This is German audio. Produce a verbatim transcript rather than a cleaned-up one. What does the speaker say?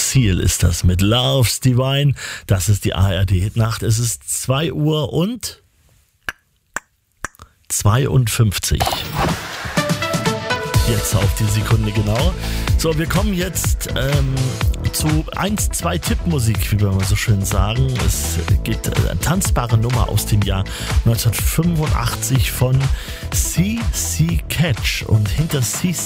Seal ist das mit Love's Divine. Das ist die A R D-Nacht. Es ist zwei Uhr und zweiundfünfzig. Jetzt auf die Sekunde genau. So, wir kommen jetzt ähm, zu eins, zwei Tippmusik, wie wir mal so schön sagen. Es geht äh, eine tanzbare Nummer aus dem Jahr neunzehnhundertfünfundachtzig von C C Catch. Und hinter C